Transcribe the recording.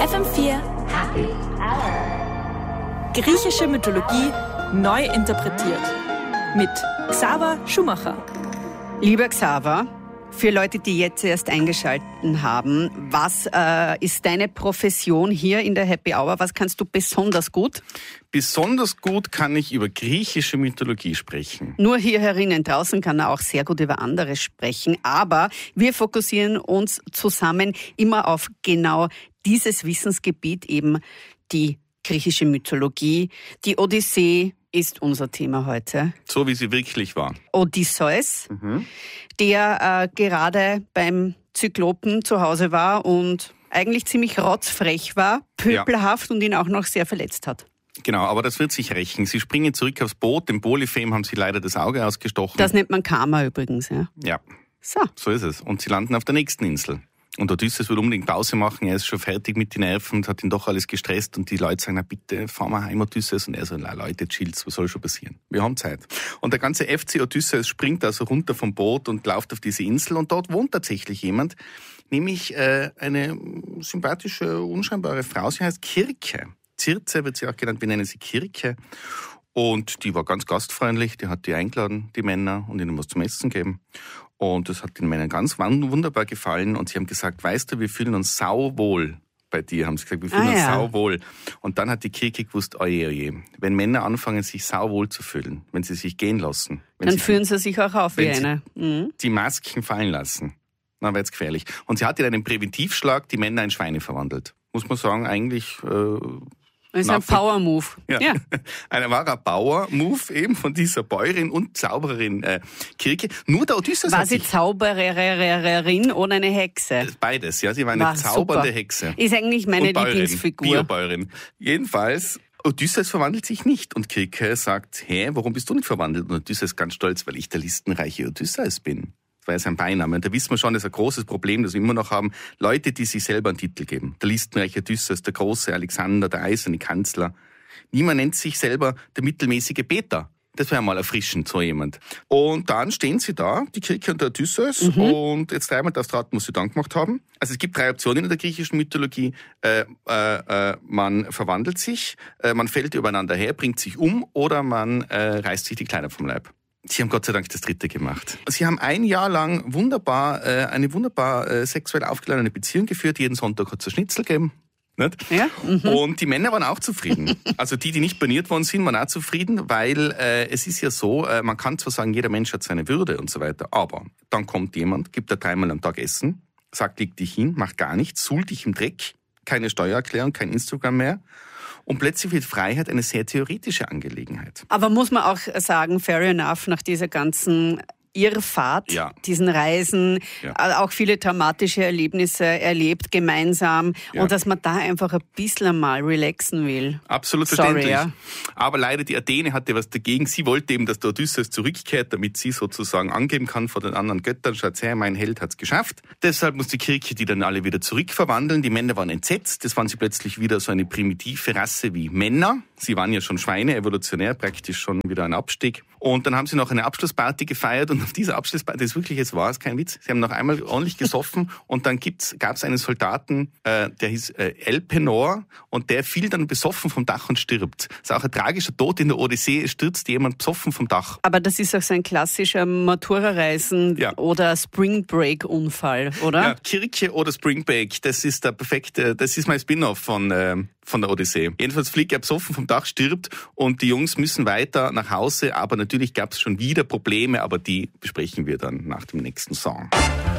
FM4 Happy Hour. Griechische Mythologie neu interpretiert. Mit Xaver Schumacher. Lieber Xaver, für Leute, die jetzt erst eingeschaltet haben, was ist deine Profession hier in der Happy Hour? Was kannst du besonders gut? Besonders gut kann ich über griechische Mythologie sprechen. Nur hier herinnen, draußen kann er auch sehr gut über anderes sprechen. Aber wir fokussieren uns zusammen immer auf genau dieses Wissensgebiet, eben die griechische Mythologie. Die Odyssee ist unser Thema heute. So wie sie wirklich war. Odysseus, der gerade beim Zyklopen zu Hause war und eigentlich ziemlich rotzfrech war, pöbelhaft und ihn auch noch sehr verletzt hat. Genau, aber das wird sich rächen. Sie springen zurück aufs Boot, dem Polyphem haben sie leider das Auge ausgestochen. Das nennt man Karma übrigens, ja. Ja, so ist es. Und sie landen auf der nächsten Insel. Und Odysseus will unbedingt Pause machen, er ist schon fertig mit den Nerven und hat ihn doch alles gestresst und die Leute sagen, na bitte, fahr mal heim, Odysseus. Und er so, na Leute, chillt's, was soll schon passieren? Wir haben Zeit. Und der ganze FC Odysseus springt also runter vom Boot und läuft auf diese Insel und dort wohnt tatsächlich jemand, nämlich eine sympathische, unscheinbare Frau, sie heißt Kirke. Circe wird sie auch genannt, wir nennen sie Kirke. Und die war ganz gastfreundlich, die hat die eingeladen, die Männer, und ihnen was zum Essen gegeben. Und das hat den Männern ganz wunderbar gefallen. Und sie haben gesagt, weißt du, wir fühlen uns sauwohl bei dir, haben sie gesagt, wir fühlen uns sauwohl. Und dann hat die Kirche gewusst, oje, oje, wenn Männer anfangen, sich sauwohl zu fühlen, wenn sie sich gehen lassen. Dann führen sie sich auch auf wie eine. Die Masken fallen lassen, dann wird's gefährlich. Und sie hat in einem Präventivschlag die Männer in Schweine verwandelt. Muss man sagen, eigentlich... Das ist ein Power-Move. Ja. Ein wahrer Power-Move eben von dieser Bäuerin und Zauberin Kirke. Nur der Odysseus war sie Zaubererin oder eine Hexe? Beides, ja. Sie war eine zaubernde Hexe. Ist eigentlich meine Lieblingsfigur. Biobäuerin. Jedenfalls, Odysseus verwandelt sich nicht. Und Kirke sagt, warum bist du nicht verwandelt? Und Odysseus ist ganz stolz, weil ich der listenreiche Odysseus bin. Das war ja sein Beiname. Und da wissen wir schon, das ist ein großes Problem, das wir immer noch haben. Leute, die sich selber einen Titel geben. Der listenreiche Odysseus, der große Alexander, der eiserne Kanzler. Niemand nennt sich selber der mittelmäßige Peter. Das wäre mal erfrischend, so jemand. Und dann stehen sie da, die Kirke und der Odysseus, und jetzt dreimal darfst du raten, was sie dann gemacht haben. Also es gibt 3 Optionen in der griechischen Mythologie. Man verwandelt sich, man fällt übereinander her, bringt sich um, oder man reißt sich die Kleider vom Leib. Sie haben Gott sei Dank das 3. gemacht. Sie haben ein Jahr lang eine wunderbar sexuell aufgeladene Beziehung geführt. Jeden Sonntag hat es ein Schnitzel gegeben. Nicht? Ja? Und die Männer waren auch zufrieden. Also die nicht baniert worden sind, waren auch zufrieden, weil es ist ja so, man kann zwar sagen, jeder Mensch hat seine Würde und so weiter, aber dann kommt jemand, gibt dir 3-mal am Tag Essen, sagt, leg dich hin, macht gar nichts, suhlt dich im Dreck, keine Steuererklärung, kein Instagram mehr. Und plötzlich wird Freiheit eine sehr theoretische Angelegenheit. Aber muss man auch sagen, fair enough, nach dieser ganzen Irrfahrt, diesen Reisen, auch viele traumatische Erlebnisse erlebt, gemeinsam, und dass man da einfach ein bisschen mal relaxen will. Absolut verständlich. Aber leider, die Athene hatte was dagegen. Sie wollte eben, dass der Odysseus zurückkehrt, damit sie sozusagen angeben kann vor den anderen Göttern. Schaut her, mein Held hat's geschafft. Deshalb muss die Kirche die dann alle wieder zurückverwandeln. Die Männer waren entsetzt. Das waren sie plötzlich wieder so eine primitive Rasse wie Männer. Sie waren ja schon Schweine, evolutionär praktisch schon wieder ein Abstieg. Und dann haben sie noch eine Abschlussparty gefeiert, und auf dieser Abschlussparty, das ist wirklich, jetzt war es kein Witz, sie haben noch einmal ordentlich gesoffen, und dann gab's einen Soldaten, der hieß Elpenor, und der fiel dann besoffen vom Dach und stirbt. Das ist auch ein tragischer Tod in der Odyssee, es stürzt jemand besoffen vom Dach. Aber das ist auch so ein klassischer Matura-Reisen oder Spring Break-Unfall, oder? Ja, Kirche oder Spring Break, das ist der perfekte, das ist mein Spin-off von der Odyssee. Jedenfalls fliegt er besoffen vom Dach, stirbt, und die Jungs müssen weiter nach Hause, aber natürlich gab es schon wieder Probleme, aber die besprechen wir dann nach dem nächsten Song.